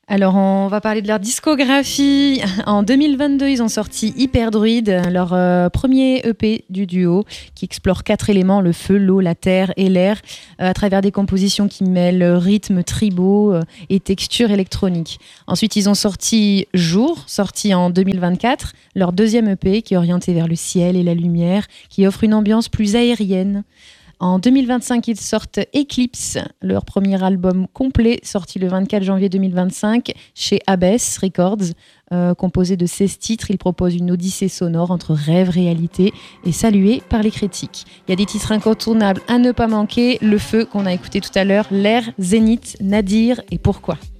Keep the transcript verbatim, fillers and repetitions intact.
Alors, on va parler de leur discographie. En deux mille vingt-deux, ils ont sorti Hyperdruid, leur euh, premier E P du duo, qui explore quatre éléments, le feu, l'eau, la terre et l'air, euh, à travers des compositions qui mêlent rythmes tribaux euh, et textures électroniques. Ensuite, ils ont sorti Jour, sorti en deux mille vingt-quatre, leur deuxième E P, qui est orienté vers le ciel et la lumière, qui offre une ambiance plus aérienne. En deux mille vingt-cinq, ils sortent Eclipse, leur premier album complet, sorti le vingt-quatre janvier deux mille vingt-cinq chez Abbess Records. Euh, composé de seize titres, il propose une odyssée sonore entre rêve, réalité et salué par les critiques. Il y a des titres incontournables à ne pas manquer, Le Feu qu'on a écouté tout à l'heure, L'air, Zénith, Nadir et Pourquoi.